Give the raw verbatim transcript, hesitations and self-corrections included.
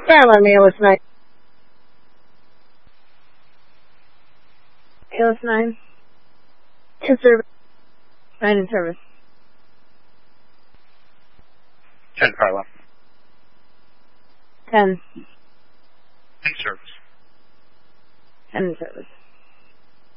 Grandma me, it's nine. A L S nine. In service. Nine in service. ten, Carla. Ten. In service. Ten in service.